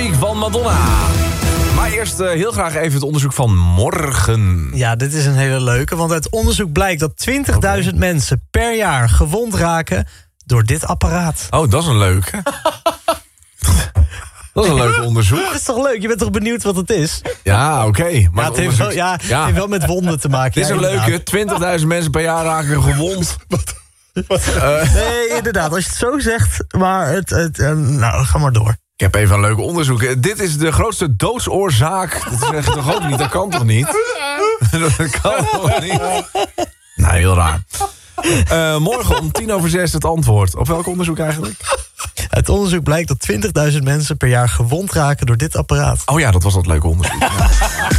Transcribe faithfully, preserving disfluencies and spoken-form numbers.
muziek van Madonna. Maar eerst uh, heel graag even het onderzoek van morgen. Ja, dit is een hele leuke, want uit onderzoek blijkt dat twintigduizend okay. mensen per jaar gewond raken door dit apparaat. Oh, dat is een leuke. Dat is een leuk onderzoek. Dat is toch leuk? Je bent toch benieuwd wat het is? Ja, oké. Okay. Ja, het heeft wel, ja, ja. heeft wel met wonden te maken. Het is ja, een leuke. twintigduizend mensen per jaar raken gewond. Wat? Uh. Nee, inderdaad. Als je het zo zegt. Maar het, het, uh, nou, ga maar door. Ik heb even een leuk onderzoek. Dit is de grootste doodsoorzaak. Dat zeg je toch ook niet? Dat kan toch niet? Dat kan toch niet? Nou, heel raar. Uh, morgen om tien over zes het antwoord. Op welk onderzoek eigenlijk? Uit onderzoek blijkt dat twintigduizend mensen per jaar gewond raken door dit apparaat. Oh ja, dat was dat leuke onderzoek. Ja.